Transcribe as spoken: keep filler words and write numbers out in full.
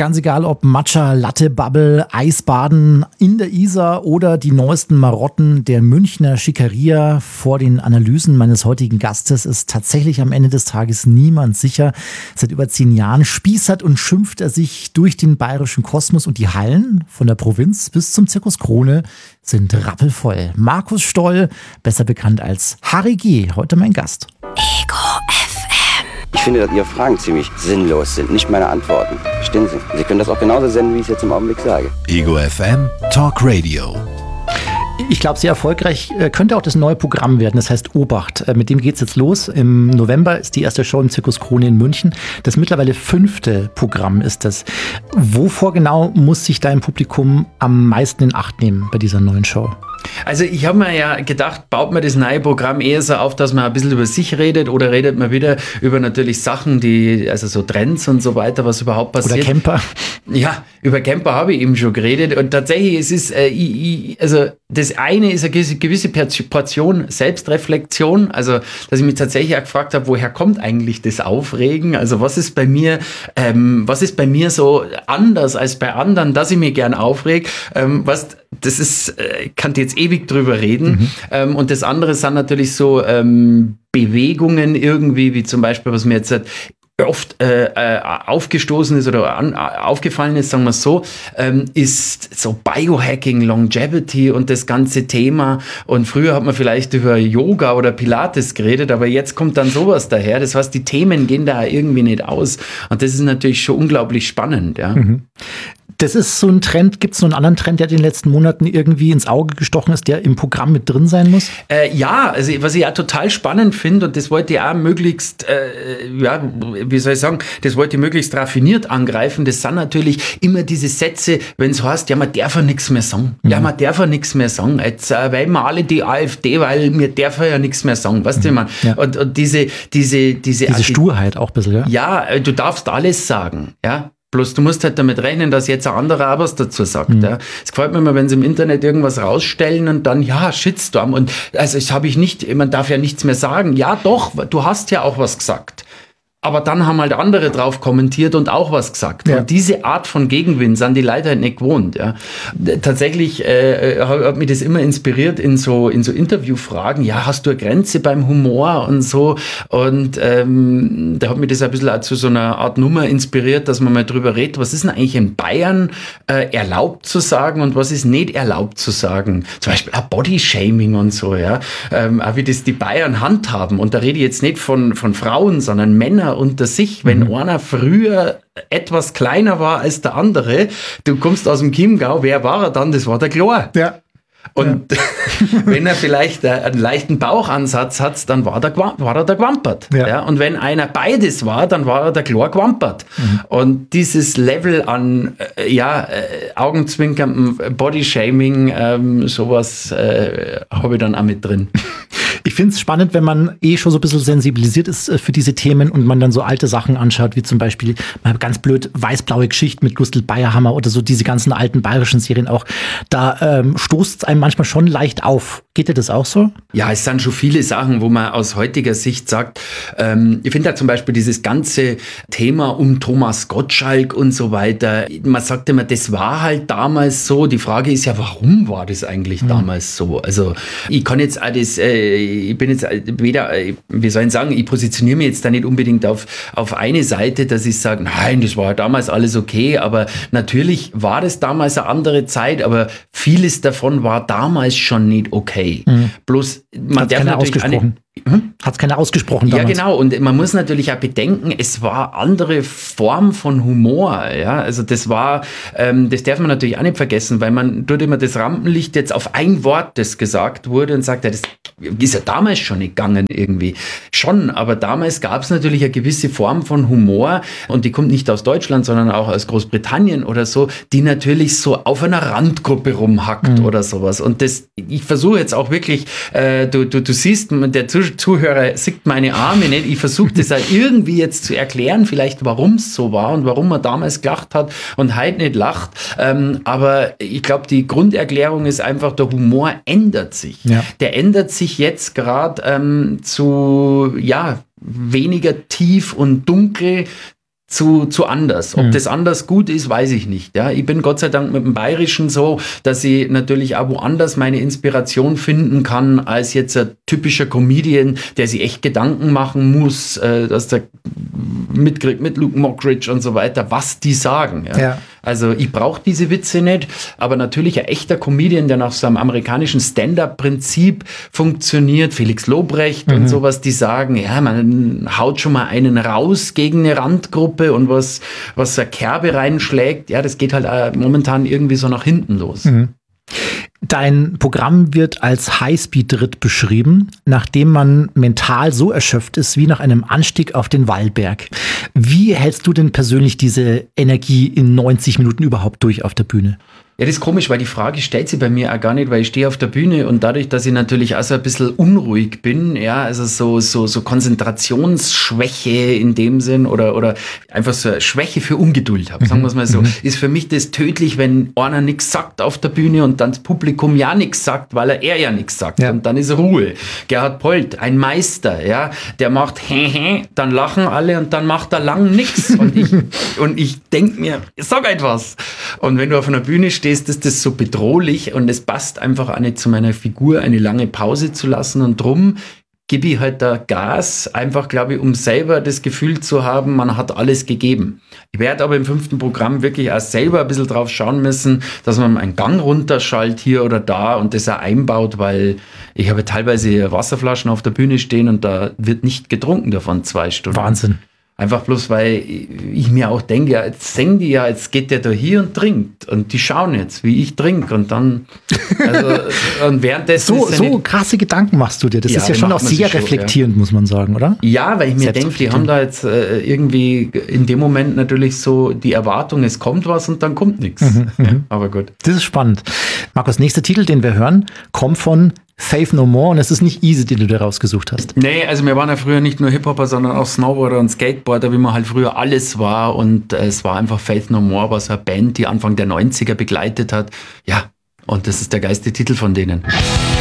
Ganz egal, ob Matcha, Latte, Bubble, Eisbaden in der Isar oder die neuesten Marotten der Münchner Schickeria. Vor den Analysen meines heutigen Gastes ist tatsächlich am Ende des Tages niemand sicher. Seit über zehn Jahren spießert und schimpft er sich durch den bayerischen Kosmos und die Hallen von der Provinz bis zum Zirkus Krone sind rappelvoll. Markus Stoll, besser bekannt als Harry G., heute mein Gast. Ego F M. Ich finde, dass Ihre Fragen ziemlich sinnlos sind, nicht meine Antworten. Verstehen Sie? Sie können das auch genauso senden, wie ich es jetzt im Augenblick sage. Ego F M Talk Radio. Ich glaube, sehr erfolgreich könnte auch das neue Programm werden. Das heißt Obacht. Mit dem geht's jetzt los. Im November ist die erste Show im Zirkus Krone in München. Das mittlerweile fünfte Programm ist das. Wovor genau muss sich dein Publikum am meisten in Acht nehmen bei dieser neuen Show? Also ich habe mir ja gedacht, baut man das neue Programm eher so auf, dass man ein bisschen über sich redet oder redet man wieder über natürlich Sachen, die, also so Trends und so weiter, was überhaupt passiert. Oder Camper. Ja, über Camper habe ich eben schon geredet und tatsächlich, es ist, äh, ich, ich, also das eine ist eine gewisse Portion Selbstreflexion, also dass ich mich tatsächlich auch gefragt habe, woher kommt eigentlich das Aufregen, also was ist bei mir, ähm, was ist bei mir so anders als bei anderen, dass ich mich gern aufreg, ähm, was, das ist, äh, ich kann jetzt ewig drüber reden. Mhm. Ähm, und das andere sind natürlich so ähm, Bewegungen irgendwie, wie zum Beispiel, was mir jetzt oft äh, äh, aufgestoßen ist oder an, aufgefallen ist, sagen wir es so, ähm, ist so Biohacking, Longevity und das ganze Thema. Und früher hat man vielleicht über Yoga oder Pilates geredet, aber jetzt kommt dann sowas daher. Das heißt, die Themen gehen da irgendwie nicht aus. Und das ist natürlich schon unglaublich spannend. Ja. Mhm. Das ist so ein Trend. Gibt es so einen anderen Trend, der in den letzten Monaten irgendwie ins Auge gestochen ist, der im Programm mit drin sein muss? Äh, ja, also was ich auch total spannend finde und das wollte ich auch möglichst, äh, ja, wie soll ich sagen, das wollte ich möglichst raffiniert angreifen. Das sind natürlich immer diese Sätze, wenn es heißt, ja, man darf ja nichts mehr sagen. Mhm. Ja, man darf ja nichts mehr sagen. Jetzt äh, wählen wir alle die AfD, weil mir darf ja nichts mehr sagen. Weißt mhm. du, man? Ja. Und, und diese, diese, diese, diese Sturheit auch ein bisschen, ja? Ja, du darfst alles sagen, ja. Bloß du musst halt damit rechnen, dass jetzt ein anderer auch was dazu sagt. Mhm. Ja. Es gefällt mir immer, wenn sie im Internet irgendwas rausstellen und dann, ja, Shitstorm. Und also das habe ich nicht, man darf ja nichts mehr sagen. Ja doch, du hast ja auch was gesagt. Aber dann haben halt andere drauf kommentiert und auch was gesagt. Ja. Und diese Art von Gegenwind sind die Leute halt nicht gewohnt. Ja. Tatsächlich äh, hat mich das immer inspiriert in so in so Interviewfragen. Ja, hast du eine Grenze beim Humor und so? Und ähm, da hat mich das ein bisschen auch zu so einer Art Nummer inspiriert, dass man mal drüber redet, was ist denn eigentlich in Bayern äh, erlaubt zu sagen und was ist nicht erlaubt zu sagen? Zum Beispiel auch Bodyshaming und so. Ja, ähm, auch wie das die Bayern handhaben. Und da rede ich jetzt nicht von, von Frauen, sondern Männer unter sich, wenn mhm. einer früher etwas kleiner war als der andere, du kommst aus dem Chiemgau, wer war er dann? Das war der Chlor. Ja. Und ja. wenn er vielleicht einen leichten Bauchansatz hat, dann war, der, war er der Gwampert. Ja. Ja. Und wenn einer beides war, dann war er der Chlor Gwampert. Mhm. Und dieses Level an äh, ja, äh, Augenzwinkern, Bodyshaming, ähm, sowas äh, habe ich dann auch mit drin. Ich finde es spannend, wenn man eh schon so ein bisschen sensibilisiert ist für diese Themen und man dann so alte Sachen anschaut, wie zum Beispiel mal ganz blöd Weiß-blaue Geschichte mit Gustl Bayerhammer oder so diese ganzen alten bayerischen Serien auch. Da ähm, stoßt es einem manchmal schon leicht auf. Geht dir das auch so? Ja, es sind schon viele Sachen, wo man aus heutiger Sicht sagt, ähm, ich finde da zum Beispiel dieses ganze Thema um Thomas Gottschalk und so weiter. Man sagt immer, das war halt damals so. Die Frage ist ja, warum war das eigentlich mhm. damals so? Also ich kann jetzt auch das, äh, ich bin jetzt weder, wie soll ich sagen, ich positioniere mich jetzt da nicht unbedingt auf, auf eine Seite, dass ich sage, nein, das war damals alles okay, aber natürlich war das damals eine andere Zeit, aber vieles davon war damals schon nicht okay. Mhm. Bloß, man Hat darf keiner natürlich ausgesprochen. Hm? Hat es keiner ausgesprochen damals. Ja, genau. Und man muss natürlich auch bedenken, es war andere Form von Humor. Ja, also das war, ähm, das darf man natürlich auch nicht vergessen, weil man tut immer das Rampenlicht jetzt auf ein Wort, das gesagt wurde und sagt, ja, das ist ja damals schon nicht gegangen irgendwie. Schon, aber damals gab es natürlich eine gewisse Form von Humor und die kommt nicht aus Deutschland, sondern auch aus Großbritannien oder so, die natürlich so auf einer Randgruppe rumhackt mhm. oder sowas. Und das, ich versuche jetzt auch wirklich, äh, du, du, du siehst, der Zuhörer sieht meine Arme nicht. Ich versuche das halt irgendwie jetzt zu erklären, vielleicht warum es so war und warum man damals gelacht hat und heute nicht lacht. Ähm, aber ich glaube, die Grunderklärung ist einfach, der Humor ändert sich. Ja. Der ändert sich jetzt gerade ähm, zu, ja, weniger tief und dunkel, zu, zu anders. Ob Mhm. das anders gut ist, weiß ich nicht. Ja, ich bin Gott sei Dank mit dem Bayerischen so, dass ich natürlich auch woanders meine Inspiration finden kann, als jetzt ein typischer Comedian, der sich echt Gedanken machen muss, äh, dass der mitkriegt mit Luke Mockridge und so weiter, was die sagen. Ja. Ja. Also ich brauche diese Witze nicht, aber natürlich ein echter Comedian, der nach so einem amerikanischen Stand-up-Prinzip funktioniert, Felix Lobrecht Mhm. und sowas, die sagen, ja, man haut schon mal einen raus gegen eine Randgruppe und was, was eine Kerbe reinschlägt, ja, das geht halt äh, momentan irgendwie so nach hinten los. Mhm. Dein Programm wird als Highspeed-Ritt beschrieben, nachdem man mental so erschöpft ist wie nach einem Anstieg auf den Wallberg. Wie hältst du denn persönlich diese Energie in neunzig Minuten überhaupt durch auf der Bühne? Ja, das ist komisch, weil die Frage stellt sich bei mir auch gar nicht, weil ich stehe auf der Bühne und dadurch, dass ich natürlich auch so ein bisschen unruhig bin, ja, also so, so, so Konzentrationsschwäche in dem Sinn oder, oder einfach so eine Schwäche für Ungeduld habe, sagen wir es mal so, ist für mich das tödlich, wenn einer nichts sagt auf der Bühne und dann das Publikum ja nichts sagt, weil er, er ja nichts sagt. Ja. Und dann ist Ruhe. Gerhard Polt, ein Meister, ja, der macht hä, hä, dann lachen alle und dann macht er lang nichts. Und ich, und ich denke mir, sag etwas. Und wenn du auf einer Bühne stehst, ist das so bedrohlich und es passt einfach auch nicht zu meiner Figur, eine lange Pause zu lassen und drum gebe ich halt da Gas, einfach glaube ich, um selber das Gefühl zu haben, man hat alles gegeben. Ich werde aber im fünften Programm wirklich auch selber ein bisschen drauf schauen müssen, dass man einen Gang runterschaltet hier oder da und das auch einbaut, weil ich habe teilweise Wasserflaschen auf der Bühne stehen und da wird nicht getrunken davon zwei Stunden. Wahnsinn. Einfach bloß, weil ich mir auch denke, ja, jetzt singen die ja, jetzt geht der da hier und trinkt. Und die schauen jetzt, wie ich trinke. Und dann, also, und währenddessen. So, ist so eine, krasse Gedanken machst du dir. Das Ja, ist ja die schon auch macht man sehr sich schon, reflektierend, muss man sagen, oder? ja, weil ich mir denke, die haben Selbstreflektierend. da jetzt äh, irgendwie in dem Moment natürlich so die Erwartung, es kommt was und dann kommt nichts. Ja, aber gut. Das ist spannend. Markus, nächster Titel, den wir hören, kommt von Faith No More und es ist nicht Easy, den du dir rausgesucht hast. Nee, also wir waren ja früher nicht nur Hip-Hopper, sondern auch Snowboarder und Skateboarder, wie man halt früher alles war. Und äh, es war einfach Faith No More, war so eine Band, die Anfang der neunziger begleitet hat. Ja, und das ist der geilste Titel von denen.